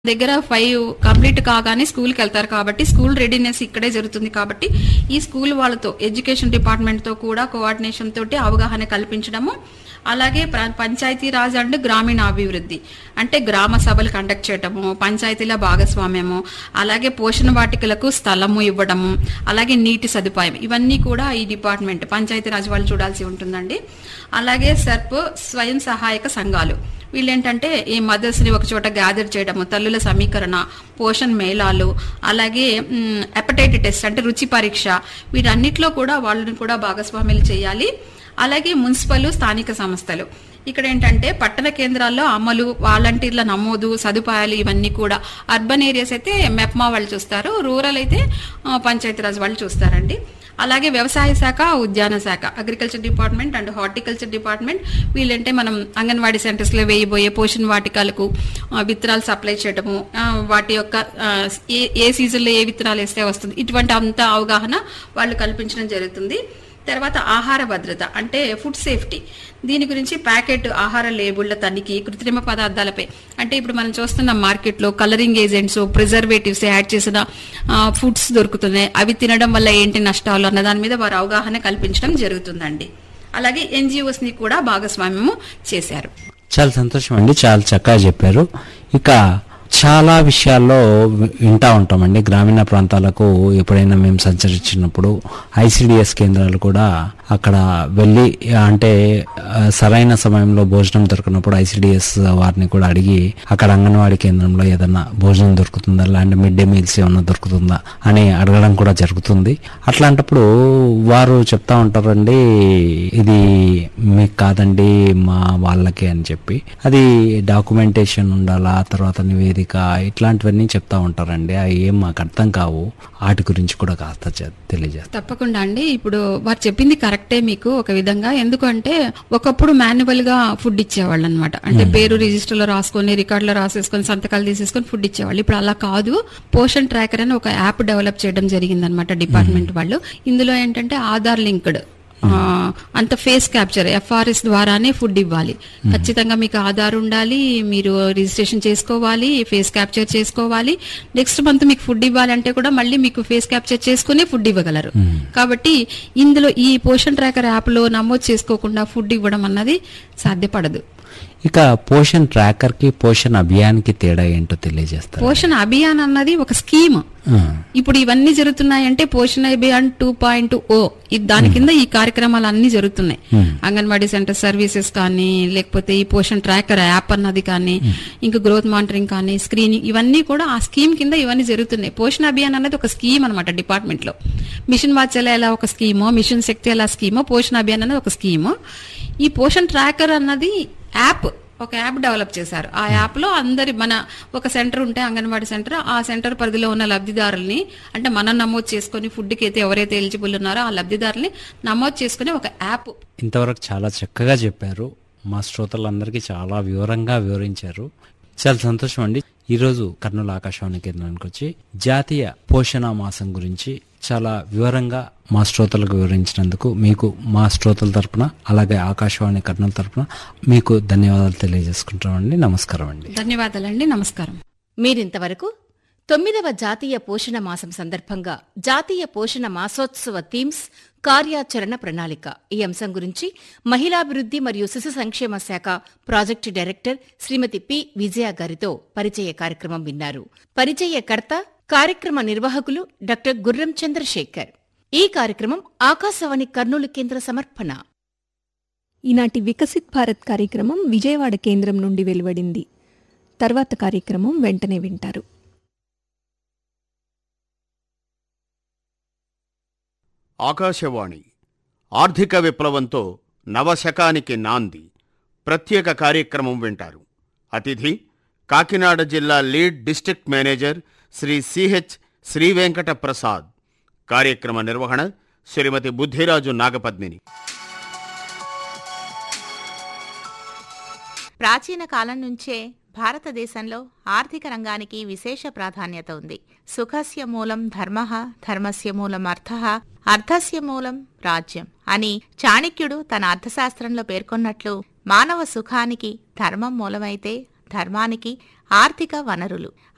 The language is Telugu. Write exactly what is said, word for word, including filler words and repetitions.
దగ్గర ఫైవ్ కంప్లీట్ కాగానే స్కూల్కి వెళ్తారు కాబట్టి స్కూల్ రెడీనెస్ ఇక్కడే జరుగుతుంది కాబట్టి ఈ స్కూల్ వాళ్ళతో ఎడ్యుకేషన్ డిపార్ట్మెంట్ తో కూడా కోఆర్డినేషన్ తోటి అవగాహన కల్పించడము, అలాగే పంచాయతీ రాజ్ అండ్ గ్రామీణాభివృద్ధి అంటే గ్రామ సభలు కండక్ట్ చేయటము, పంచాయతీల భాగస్వామ్యము, అలాగే పోషణ వాటికలకు స్థలము ఇవ్వడము, అలాగే నీటి సదుపాయం, ఇవన్నీ కూడా ఈ డిపార్ట్మెంట్ పంచాయతీ రాజ్ వాళ్ళు చూడాల్సి ఉంటుందండి. అలాగే సర్ప్ స్వయం సహాయక సంఘాలు వీళ్ళేంటంటే ఈ మదర్స్ ని ఒక చోట గ్యాదర్ చేయడము, తల్లుల సమీకరణ, పోషణ్ మేళాలు, అలాగే హెపటైటిస్ టెస్ట్ అంటే రుచి పరీక్ష, వీటన్నిటిలో కూడా వాళ్ళని కూడా భాగస్వామ్యాలు చేయాలి. అలాగే మున్సిపల్ స్థానిక సంస్థలు ఇక్కడ ఏంటంటే పట్టణ కేంద్రాల్లో అమలు, వాలంటీర్ల నమోదు, సదుపాయాలు ఇవన్నీ కూడా అర్బన్ ఏరియాస్ అయితే మెప్మా వాళ్ళు చూస్తారు, రూరల్ అయితే పంచాయతీరాజ్ వాళ్ళు చూస్తారండి. అలాగే వ్యవసాయ శాఖ, ఉద్యాన శాఖ, agriculture department and horticulture department వీళ్ళంటే మనం అంగన్వాడీ సెంటర్స్ లో వేయబోయే పోషణ వాటికలకు విత్తనాలు సప్లై చేయడము, వాటి యొక్క ఏ ఏ సీజన్ లో ఏ విత్తనాలు వేస్తే వస్తుంది, ఇటువంటి అంత అవగాహన వాళ్ళు కల్పించడం జరుగుతుంది. తర్వాత ఆహార భద్రత అంటే ఫుడ్ సేఫ్టీ, దీని గురించి ప్యాకెట్ ఆహార లేబుళ్ల తనిఖీ, కృత్రిమ పదార్థాలపై అంటే ఇప్పుడు మనం చూస్తున్న మార్కెట్లో కలరింగ్ ఏజెంట్స్, ప్రిజర్వేటివ్స్ యాడ్ చేసిన ఫుడ్స్ దొరుకుతున్నాయి, అవి తినడం వల్ల ఏంటి నష్టాలు అన్న దాని మీద వారు అవగాహన కల్పించడం జరుగుతుందండి. అలాగే ఎన్జిఓస్ ని కూడా భాగస్వామ్యము చేశారు. చాలా సంతోషం అండి, చాలా చక్కగా చెప్పారు. ఇక చాలా విషయాల్లో వింటా ఉంటామండి. గ్రామీణ ప్రాంతాలకు ఎప్పుడైనా మేము సంచరించినప్పుడు ఐసిడిఎస్ కేంద్రాలు కూడా అక్కడ వెళ్ళి అంటే సరైన సమయంలో భోజనం దొరికినప్పుడు ఐసిడిఎస్ వారిని కూడా అడిగి అక్కడ అంగన్వాడీ కేంద్రంలో ఏదన్నా భోజనం దొరుకుతుందా, లేదంటే మిడ్ డే మీల్స్ ఏమన్నా దొరుకుతుందా అని అడగడం కూడా జరుగుతుంది. అట్లాంటప్పుడు వారు చెప్తా ఉంటారండి, ఇది మీకు కాదండి మా వాళ్ళకి అని చెప్పి. అది డాక్యుమెంటేషన్ ఉండాలా, తర్వాత నివేదిక, ఇట్లాంటివన్నీ చెప్తా ఉంటారండి. అవి ఏం మాకు అర్థం కావు, వాటి గురించి కూడా కాస్త తెలియజేస్తారు. తప్పకుండా అండి. ఇప్పుడు వారు చెప్పింది కరెక్టే మీకు ఒక విధంగా, ఎందుకంటే ఒకప్పుడు మాన్యువల్ గా ఫుడ్ ఇచ్చేవాళ్ళు అనమాట. అంటే పేరు రిజిస్టర్ లో రాసుకొని, రికార్డ్ లో రాసేసుకొని, సంతకాలు తీసేసుకొని ఫుడ్ ఇచ్చేవాళ్ళు. ఇప్పుడు అలా కాదు, పోషన్ ట్రాకర్ అని ఒక యాప్ డెవలప్ చేయడం జరిగింది అనమాట డిపార్ట్మెంట్ వాళ్ళు. ఇందులో ఏంటంటే ఆధార్ లింక్డ్ అంత ఫేస్ క్యాప్చర్ ఎఫ్ఆర్ఎస్ ద్వారానే ఫుడ్ ఇవ్వాలి. ఖచ్చితంగా మీకు ఆధార్ ఉండాలి, మీరు రిజిస్ట్రేషన్ చేసుకోవాలి, ఫేస్ క్యాప్చర్ చేసుకోవాలి. నెక్స్ట్ మంత్ మీకు ఫుడ్ ఇవ్వాలంటే కూడా మళ్ళీ మీకు ఫేస్ క్యాప్చర్ చేసుకునే ఫుడ్ ఇవ్వగలరు. కాబట్టి ఇందులో ఈ పోషన్ ట్రాకర్ యాప్ లో నమోదు చేసుకోకుండా ఫుడ్ ఇవ్వడం అన్నది సాధ్యపడదు. ఇక పోషన్ ట్రాకర్ కి పోషన్ అభియాన్ కి తేడా ఏంటో తెలియజేస్తారు. పోషన్ అభియాన్ అన్నది ఒక స్కీమ్. ఇప్పుడు ఇవన్నీ జరుగుతున్నాయంటే పోషన్ అభియాన్ టూ పాయింట్ ఓ దాని కింద ఈ కార్యక్రమాలు అన్ని జరుగుతున్నాయి. అంగన్వాడీ సెంటర్ సర్వీసెస్ కానీ, లేకపోతే ఈ పోషన్ ట్రాకర్ యాప్ అన్నది కానీ, ఇంకా గ్రోత్ మానిటరింగ్ కానీ, స్క్రీనింగ్, ఇవన్నీ కూడా ఆ స్కీమ్ కింద ఇవన్నీ జరుగుతున్నాయి. పోషన్ అభియాన్ అన్నది ఒక స్కీమ్ అనమాట డిపార్ట్మెంట్ లో. మిషన్ వాత్సల్య ఎలా ఒక స్కీమో, మిషన్ శక్తి ఎలా స్కీమో, పోషన్ అభియాన్ అనేది ఒక స్కీము. ఈ పోషన్ ట్రాకర్ అన్నది యాప్, ఒక యాప్ డెవలప్ చేశారు. ఆ యాప్ లో అందరి మన ఒక సెంటర్ ఉంటే అంగన్వాడీ సెంటర్, ఆ సెంటర్ పరిధిలో ఉన్న లబ్ధిదారుల్ని అంటే మనం నమోదు చేసుకుని ఫుడ్ కి అయితే ఎవరైతే ఎలిజిబుల్ ఉన్నారో ఆ లబ్ధిదారుల్ని నమోదు చేసుకుని ఒక యాప్. ఇంతవరకు చాలా చక్కగా చెప్పారు, మా శ్రోతలందరికీ చాలా వివరంగా వివరించారు. చాలా సంతోషం అండి. ఈరోజు కర్నూలు ఆకాశవాణి కేంద్రానికి వచ్చి జాతీయ పోషణ మాసం గురించి చాలా వివరంగా మా శ్రోతలకు వివరించినందుకు మీకు మా శ్రోతల తరపున, అలాగే ఆకాశవాణి కర్నూలు తరపున మీకు ధన్యవాదాలు తెలియజేసుకుంటామండి. నమస్కారం అండి. ధన్యవాదాలండి. నమస్కారం. మీరింతవరకు తొమ్మిదవ జాతీయ పోషణ మాసం సందర్భంగా జాతీయ పోషణ మాసోత్సవ థీమ్స్, కార్యాచరణ ప్రణాళిక ఈ అంశం గురించి మహిళాభివృద్ది మరియు శిశు సంక్షేమ శాఖ ప్రాజెక్టు డైరెక్టర్ శ్రీమతి పి విజయ గారితో పరిచయ కార్యక్రమం విన్నారు. పరిచయకర్త, కార్యక్రమ నిర్వాహకులు డాక్టర్ గుర్రం చంద్రశేఖర్. ఈ కార్యక్రమం ఆకాశవాణి కర్నూలు కేంద్ర సమర్పణ. ఈనాటి వికసిత్ భారత్ కార్యక్రమం విజయవాడ కేంద్రం నుండి వెలువడింది. తర్వాత కార్యక్రమం వెంటనే వింటారు. ఆకాశవాణి ఆర్థిక విప్లవంతో నవశకానికి నాంది ప్రత్యేక కార్యక్రమం వింటారు. అతిథి కాకినాడ జిల్లా lead district manager Shri CH శ్రీవెంకట Prasad. కార్యక్రమ నిర్వహణ శ్రీమతి బుద్ధిరాజు నాగపద్మిని. ప్రాచీన కాలం నుంచే భారతదేశంలో ఆర్థిక రంగానికి విశేష ప్రాధాన్యత ఉంది. సుఖస్య మూలం ధర్మః, ధర్మస్య మూలం అర్థః, అర్థస్య మూలం రాజ్యం అని చాణక్యుడు తన అర్థశాస్త్రంలో పేర్కొన్నట్లు మానవ సుఖానికి ధర్మం మూలమైతే ధర్మానికి ఆర్థిక వనరులు